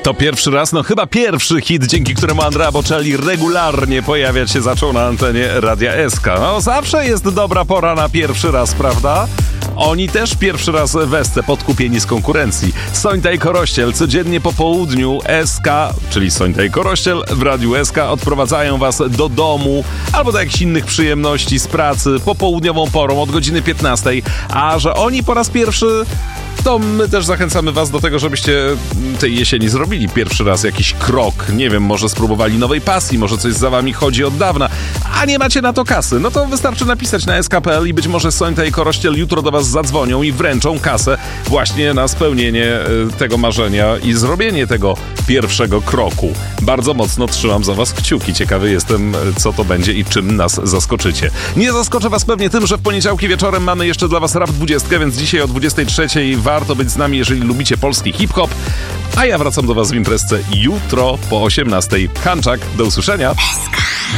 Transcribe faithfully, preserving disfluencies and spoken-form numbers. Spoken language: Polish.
To pierwszy raz, no chyba pierwszy hit, dzięki któremu Andrea Bocelli regularnie pojawiać się zaczął na antenie Radia S K. No zawsze jest dobra pora na pierwszy raz, prawda? Oni też pierwszy raz w Esce, podkupieni z konkurencji. Sońta i Korościel codziennie po południu S K, czyli Sońta i Korościel w Radiu S K odprowadzają was do domu albo do jakichś innych przyjemności z pracy popołudniową porą od godziny piętnastej. A że oni po raz pierwszy, to my też zachęcamy was do tego, żebyście tej jesieni zrobili pierwszy raz jakiś krok. Nie wiem, może spróbowali nowej pasji, może coś za wami chodzi od dawna, a nie macie na to kasy. No to wystarczy napisać na S K kropka P L i być może Sońta i Korościel jutro do was zadzwonią i wręczą kasę właśnie na spełnienie tego marzenia i zrobienie tego pierwszego kroku. Bardzo mocno trzymam za was kciuki. Ciekawy jestem, co to będzie i czym nas zaskoczycie. Nie zaskoczę was pewnie tym, że w poniedziałki wieczorem mamy jeszcze dla was Rap dwudziestkę, więc dzisiaj o dwudziestej trzeciej warto być z nami, jeżeli lubicie polski hip-hop. A ja wracam do was w imprezce jutro po osiemnastej. Hanczak, do usłyszenia.